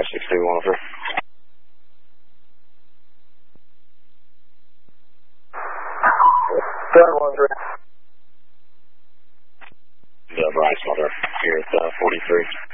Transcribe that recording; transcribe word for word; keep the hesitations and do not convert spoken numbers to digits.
six two one three. one three. Yeah, Bryce, one three. Here at uh, forty-three.